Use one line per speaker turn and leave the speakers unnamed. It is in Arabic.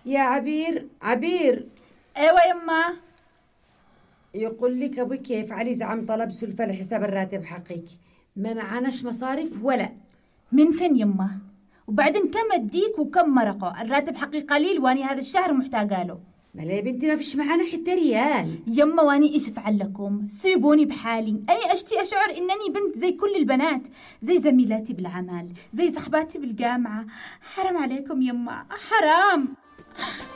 يا عبير، عبير.
ايوه يما.
يقول لك ابوك كيف علي زعم طلب سلفة لحساب الراتب حقك، ما معناش مصاريف ولا.
من فين يما؟ وبعدين كم اديك وكم مرقه؟ الراتب حقي قليل واني هذا الشهر محتاجه له.
ملا يا بنتي ما فيش معانا حتى ريال.
يما واني ايش افعل لكم؟ سيبوني بحالي، اني اشتي اشعر انني بنت زي كل البنات، زي زميلاتي بالعمل، زي صحباتي بالجامعه. حرام عليكم يما، حرام.